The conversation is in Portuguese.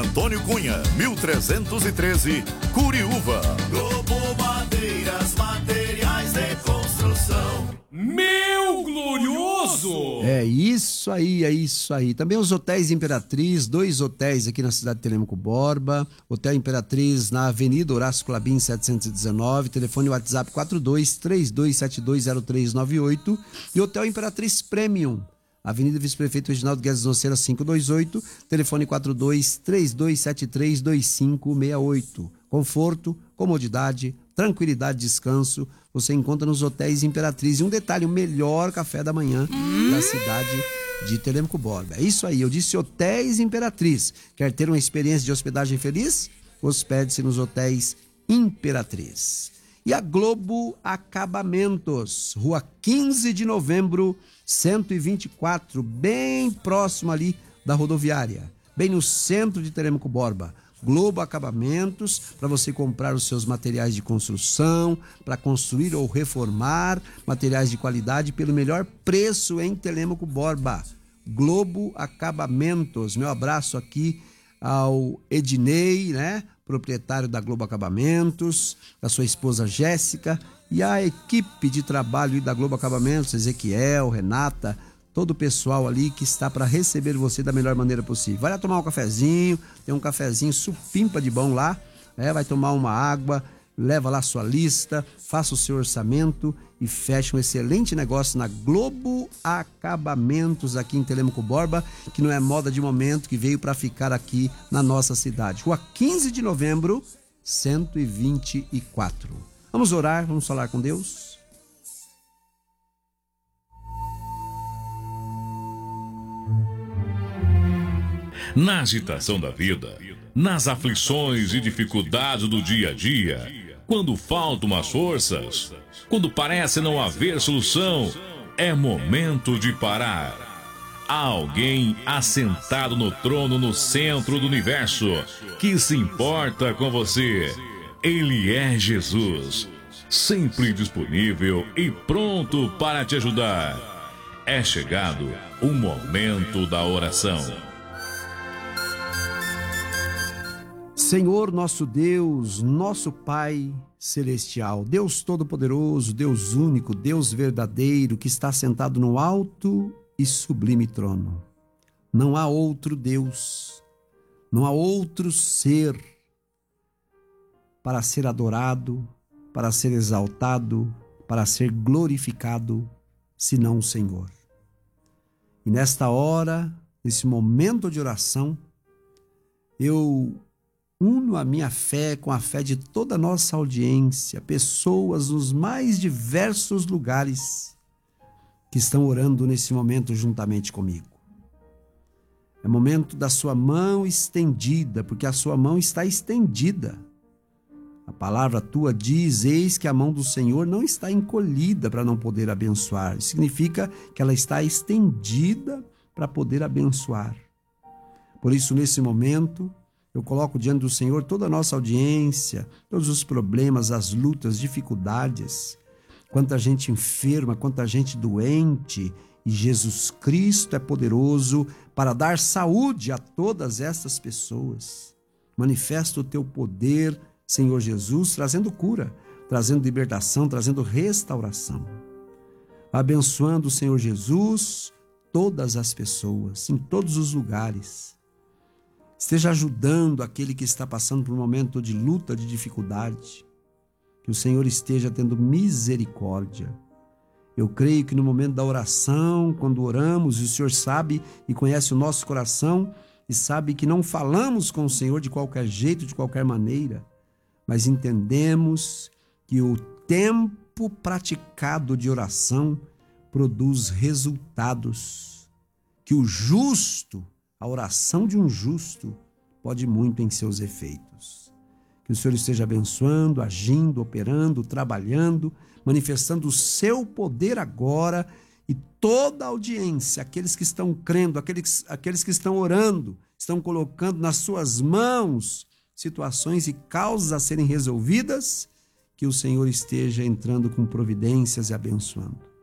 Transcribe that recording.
Antônio Cunha, 1313, Curiúva. Globo Madeiras, materiais de construção. Meu glorioso! É isso aí. Também os hotéis Imperatriz, 2 hotéis aqui na cidade de Telêmaco Borba. Hotel Imperatriz na Avenida Horácio Clabin 719, telefone WhatsApp 4232720398. E Hotel Imperatriz Premium, Avenida Vice-Prefeito Reginaldo Guedes Noceira 528, telefone 4232732568. Conforto, comodidade, tranquilidade, descanso, você encontra nos hotéis Imperatriz. E um detalhe, o melhor café da manhã da cidade de Telêmaco Borba. É isso aí, eu disse hotéis Imperatriz. Quer ter uma experiência de hospedagem feliz? Hospede-se nos hotéis Imperatriz. E a Globo Acabamentos, Rua 15 de Novembro, 124, bem próximo ali da rodoviária, bem no centro de Telêmaco Borba. Globo Acabamentos, para você comprar os seus materiais de construção, para construir ou reformar, materiais de qualidade pelo melhor preço em Telêmaco Borba. Globo Acabamentos. Meu abraço aqui ao Ednei, né? Proprietário da Globo Acabamentos, da sua esposa Jéssica e a equipe de trabalho da Globo Acabamentos, Ezequiel, Renata, todo o pessoal ali que está para receber você da melhor maneira possível. Vai lá tomar um cafezinho, tem um cafezinho supimpa de bom lá, vai tomar uma água, leva lá sua lista, faça o seu orçamento e feche um excelente negócio na Globo Acabamentos aqui em Telêmaco Borba, que não é moda de momento, que veio para ficar aqui na nossa cidade. Rua 15 de Novembro, 124. Vamos orar, vamos falar com Deus. Na agitação da vida, nas aflições e dificuldades do dia a dia, quando faltam as forças, quando parece não haver solução, é momento de parar. Há alguém assentado no trono no centro do universo que se importa com você. Ele é Jesus, sempre disponível e pronto para te ajudar. É chegado o momento da oração. Senhor nosso Deus, nosso Pai celestial, Deus todo-poderoso, Deus único, Deus verdadeiro, que está sentado no alto e sublime trono. Não há outro Deus, não há outro ser para ser adorado, para ser exaltado, para ser glorificado, senão o Senhor. E nesta hora, nesse momento de oração, eu uno a minha fé com a fé de toda a nossa audiência, pessoas nos mais diversos lugares que estão orando nesse momento juntamente comigo. É momento da sua mão estendida, porque a sua mão está estendida. A palavra tua diz: eis que a mão do Senhor não está encolhida para não poder abençoar. Isso significa que ela está estendida para poder abençoar. Por isso, nesse momento, eu coloco diante do Senhor toda a nossa audiência, todos os problemas, as lutas, dificuldades, quanta gente enferma, quanta gente doente, e Jesus Cristo é poderoso para dar saúde a todas essas pessoas. Manifesta o teu poder, Senhor Jesus, trazendo cura, trazendo libertação, trazendo restauração. Abençoando, Senhor Jesus, todas as pessoas, em todos os lugares. Esteja ajudando aquele que está passando por um momento de luta, de dificuldade. Que o Senhor esteja tendo misericórdia. Eu creio que no momento da oração, quando oramos, e o Senhor sabe e conhece o nosso coração, e sabe que não falamos com o Senhor de qualquer jeito, de qualquer maneira, mas entendemos que o tempo praticado de oração produz resultados, que o justo, a oração de um justo, pode muito em seus efeitos. Que o Senhor esteja abençoando, agindo, operando, trabalhando, manifestando o seu poder agora, e toda a audiência, aqueles que estão crendo, aqueles que estão orando, estão colocando nas suas mãos situações e causas a serem resolvidas, que o Senhor esteja entrando com providências e abençoando.